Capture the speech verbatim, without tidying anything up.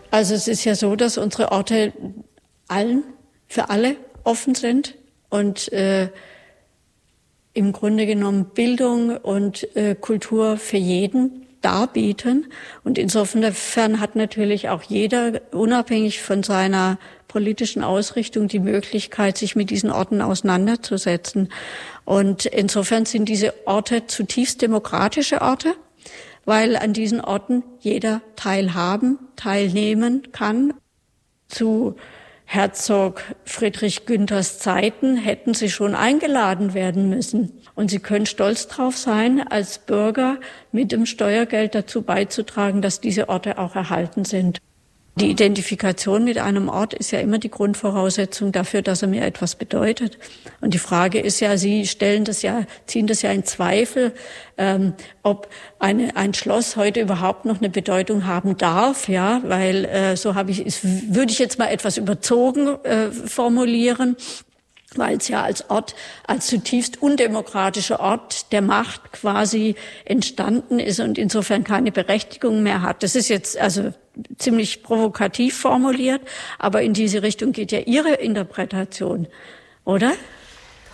Also es ist ja so, dass unsere Orte allen, für alle offen sind und äh, im Grunde genommen Bildung und äh, Kultur für jeden darbieten. Und insofern hat natürlich auch jeder, unabhängig von seiner politischen Ausrichtung, die Möglichkeit, sich mit diesen Orten auseinanderzusetzen. Und insofern sind diese Orte zutiefst demokratische Orte, weil an diesen Orten jeder teilhaben, teilnehmen kann. Zu Herzog Friedrich Günthers Zeiten hätten sie schon eingeladen werden müssen. Und sie können stolz drauf sein, als Bürger mit dem Steuergeld dazu beizutragen, dass diese Orte auch erhalten sind. Die Identifikation mit einem Ort ist ja immer die Grundvoraussetzung dafür, dass er mir etwas bedeutet. Und die Frage ist ja, Sie stellen das ja, ziehen das ja in Zweifel, ähm, ob eine, ein Schloss heute überhaupt noch eine Bedeutung haben darf, ja, weil äh, so habe ich, ist, würde ich jetzt mal etwas überzogen äh, formulieren, weil es ja als Ort, als zutiefst undemokratischer Ort der Macht quasi entstanden ist und insofern keine Berechtigung mehr hat. Das ist jetzt also ziemlich provokativ formuliert, aber in diese Richtung geht ja Ihre Interpretation, oder?